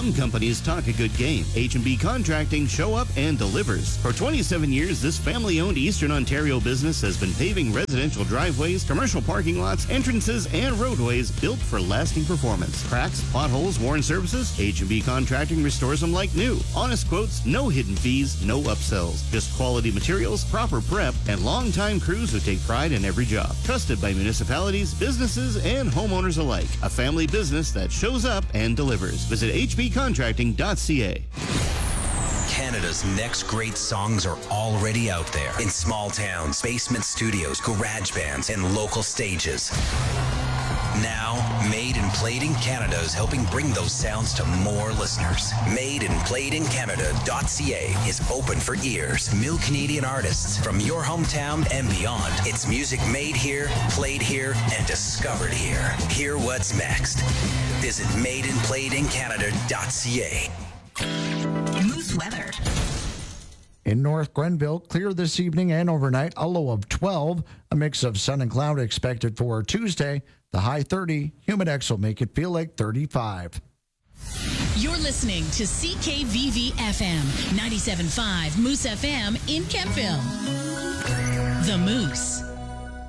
Some companies talk a good game. H&B Contracting show up and delivers. For 27 years, this family-owned Eastern Ontario business has been paving residential driveways, commercial parking lots, entrances, and roadways built for lasting performance. Cracks, potholes, worn surfaces, H&B Contracting restores them like new. Honest quotes, no hidden fees, no upsells. Just quality materials, proper prep, and long-time crews who take pride in every job. Trusted by municipalities, businesses, and homeowners alike. A family business that shows up and delivers. Visit hbcontracting.ca. Canada's next great songs are already out there in small towns, basement studios, garage bands, and local stages. Now, Made and Played in Canada is helping bring those sounds to more listeners. MadeandPlayedInCanada.ca is open for ears. New Canadian artists from your hometown and beyond. It's music made here, played here, and discovered here. Hear what's next. Visit MadeandPlayedInCanada.ca. Moose weather. In North Grenville, clear this evening and overnight, a low of 12. A mix of sun and cloud expected for Tuesday. The high 30. Humidex will make it feel like 35. You're listening to CKVV FM 97.5 Moose FM in Kempville. The Moose.